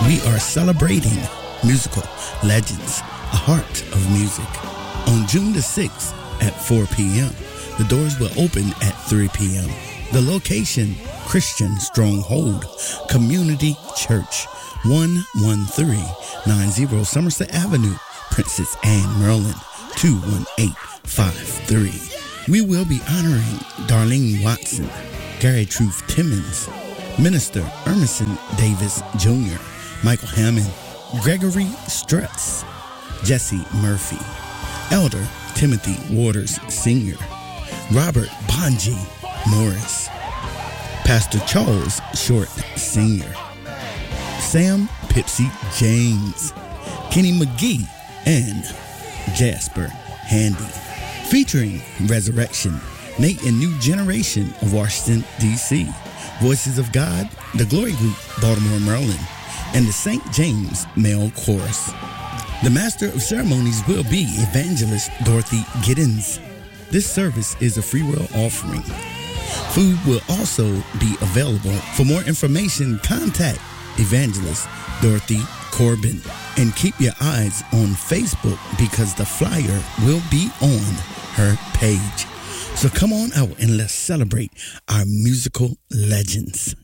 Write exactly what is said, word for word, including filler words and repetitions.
We are celebrating musical legends, a heart of music. On June the sixth at four p.m., the doors will open at three p.m. The location, Christian Stronghold Community Church, one one three nine zero Somerset Avenue, Princess Anne, Maryland, two one eight five three. We will be honoring Darlene Watson, Gary Truth Timmons, Minister Emerson Davis Junior, Michael Hammond, Gregory Strutz, Jesse Murphy, Elder Timothy Waters Senior, Robert Bonji Morris, Pastor Charles Short Senior, Sam Pipsy James, Kenny McGee, and Jasper Handy. Featuring Resurrection, Nate and New Generation of Washington, D C, Voices of God, the Glory Group, Baltimore, Maryland, and the Saint James Male Chorus. The Master of Ceremonies will be Evangelist Dorothy Giddens. This service is a free will offering. Food will also be available. For more information, contact Evangelist Dorothy Corbin. And keep your eyes on Facebook because the flyer will be on her page. So come on out and let's celebrate our musical legends.